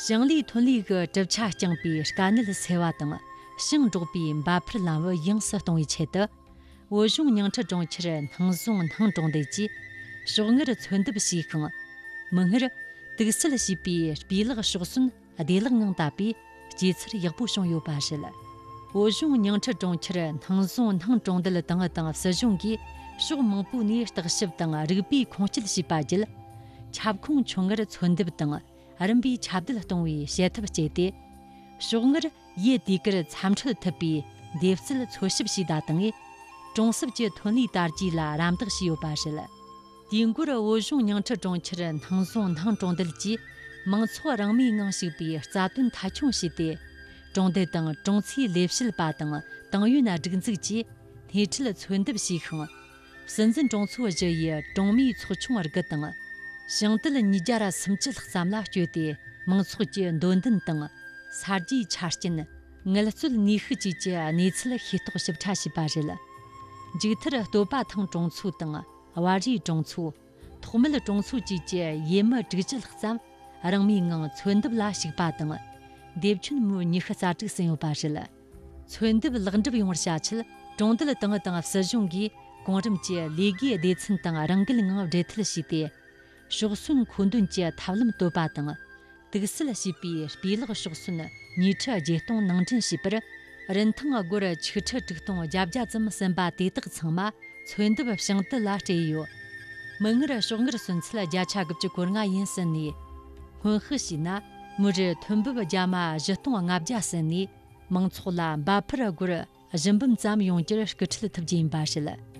ཞིང ལི ཐོན ལི གི གྲུབ ཆ ཅང པའི སྐན ནལ སེ བ དང ཞིང འགྲོ པའི འབའ ཕར ལམ བ ཡང སུ གཏོང བའི ཆེད དུ བོ ཞུང ཉང ཆ ཅོང ཆར ནང སོང ནང ཅོང དེ ཅི ཞོང ངར ཚོན དབ ཞི ཁང མང ངར དགསལ ཞི པའི སྤིལ ལག ཞོགསུན བདེ ལག ངང ད པའི ཅི ཚར ཡག པོ ཞོང ཡོ པ ཞལ བོ ཞུང ཉང ཆ ཅོང ཆར ནང སོང ནང ཅོང དལ དང དང སུ ཞོང གི ཞོག མང པོ ནི ཏག ཞབ དང རིག པའི ཁོང ཅལ ཞི པ ཅལ ཆབ ཁོང ཆོང ངར ཚོན དབ དང 아름비 잡들 동위 셰터 제데 쇼응을 예 디거 참철 특비 뎁슬 초십시다 등이 종습제 돈리 다지라 람득시요 바실 딩구르 오숑 냥처 종처는 항송 항종들지 멍초 랑미응식비 자둔 타총시데 종대 등 종치 랩실 바등 등유나 증직지 대칠 촌듭시흥 선전 종초제에 종미 초총을 거등 ཞིང དལ ཉིජར སམཅལ ཁསམ་ལ ཅོད མང་ཚོག་ཅི འདོན་དན དང སར་ཅི ཆར་ཅིན ངལ་ཚུལ ནིխ་ཅི ཅི ནེཚལ ཤེྟོ ཞབ་ཆ་ཞི པ་རལ ཇིགཐར དོབ ཐང ཅོང་ཚུ དང བ་རི ཅོང་ཚུ ཐོམལ ཅོང་ཚུ ཅི ཅི ཡེམ ཅིགཅལ ཁསམ རང་མི ངང ཚོན་དབ ལ ཞིག པ དང དེབ་ཆུན མུ ཉིխ་ཚ་ཅིག སེན ཡོ པ་རལ ཚོན་དབ ལག་འདབ ཡོང ཤ་ཆལ ཅོང་དལ དང དང སྲ་ཇུང་གི གོང་རམ ཅི ལེགི དེཚན དང རང་གལ ངང རེཐལ ཞིཏེ ཤོགསུན ཁོնդუნ་ཅ ཐավལམ དོབ དང དགསལ ཞིපི སྤིལ ཤོགསུན ཉིཆ ጀቶን ནང་ཅན ཞིපར རན་ཐང གོར ཆིག་ཆ ཏིག་ཏོང ཇབ་ཇ་ཙམ སན་པ དེ་དག ཚང་མ ཚོན་དབ ཞང་ཏ ལ་ཅེ་ཡོ མང་ར ཤོང་ར སུན་ཚལ ཇ་ཆ་གབ་ཅ གོར་ང ཡིན་སན་ནི ཧོན་ཁ་ཞི나 མུར ཐོན་བབ ཇ་མ ཇቶን ང་བ་ཇ་སན་ནི མང་ཚོག་ལ འབའ་ཕར གོར ཞིམབམ ཙམ ཡོང་ཅར སྐུ་ཆལ ཐབ་ཅིན པ་ཞལ